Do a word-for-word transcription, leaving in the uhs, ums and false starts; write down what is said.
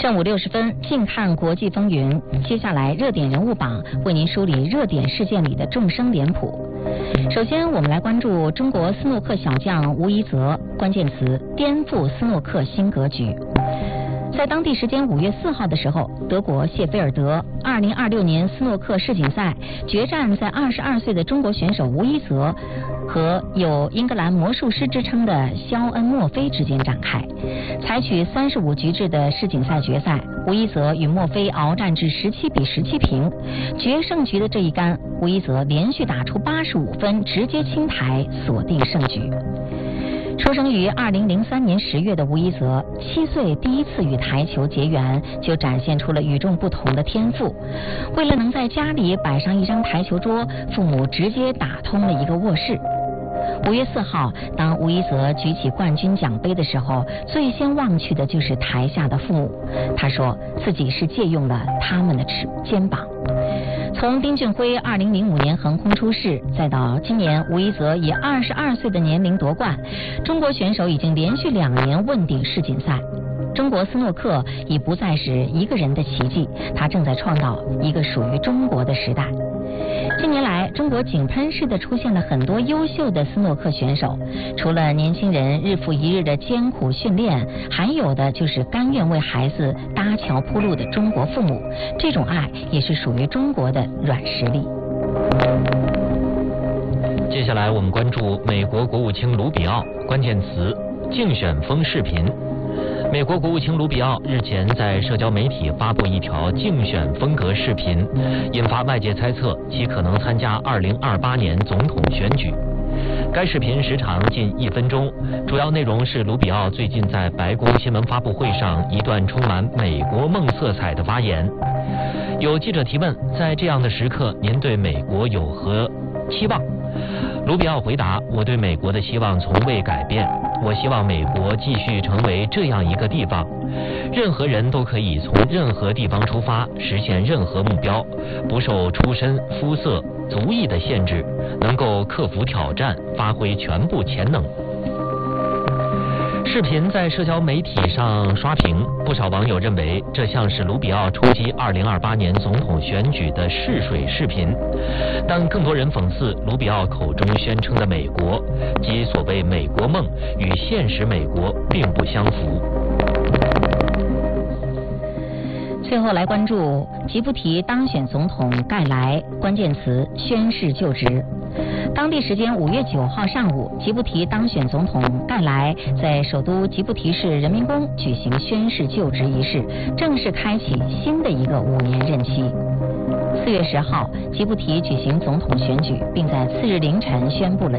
正午六十分，近看国际风云。接下来热点人物榜为您梳理热点事件里的众生脸谱。首先，我们来关注中国斯诺克小将吴一泽，关键词：颠覆斯诺克新格局。在当地时间五月四号的时候，德国谢菲尔德二零二六年斯诺克世锦赛决战在二十二岁的中国选手吴一泽和有英格兰魔术师之称的肖恩墨菲之间展开。采取三十五局制的世锦赛决赛，吴一泽与墨菲鏖战至十七比十七平。决胜局的这一杆，吴一泽连续打出八十五分，直接清台锁定胜局。出生于二零零三年十月的吴一泽，七岁第一次与台球结缘，就展现出了与众不同的天赋。为了能在家里摆上一张台球桌，父母直接打通了一个卧室。五月四号，当吴一泽举起冠军奖杯的时候，最先望去的就是台下的父母。他说自己是借用了他们的翅肩膀。从丁俊晖二零零五年横空出世，再到今年吴一泽以二十二岁的年龄夺冠，中国选手已经连续两年问鼎世锦赛。中国斯诺克已不再是一个人的奇迹，他正在创造一个属于中国的时代。近年来，中国井喷式的出现了很多优秀的斯诺克选手，除了年轻人日复一日的艰苦训练，还有的就是甘愿为孩子搭桥铺路的中国父母，这种爱也是属于中国的软实力。 接下来我们关注美国国务卿卢比奥，关键词：竞选风视频。美国国务卿卢比奥日前在社交媒体发布一条竞选风格视频，引发外界猜测其可能参加二零二八年总统选举。该视频时长近一分钟，主要内容是卢比奥最近在白宫新闻发布会上一段充满美国梦色彩的发言。有记者提问，在这样的时刻，您对美国有何期望？卢比奥回答：我对美国的希望从未改变，我希望美国继续成为这样一个地方，任何人都可以从任何地方出发，实现任何目标，不受出身、肤色、族裔的限制，能够克服挑战，发挥全部潜能。视频在社交媒体上刷屏，不少网友认为这像是卢比奥出击二零二八年总统选举的试水视频，但更多人讽刺卢比奥口中宣称的美国及所谓美国梦与现实美国并不相符。 最后来关注吉布提当选总统盖莱，关键词：宣誓就职。当地时间五月九号上午，吉布提当选总统盖莱在首都吉布提市人民宫举行宣誓就职仪式，正式开启新的一个五年任期。四月十号，吉布提举行总统选举，并在次日凌晨宣布了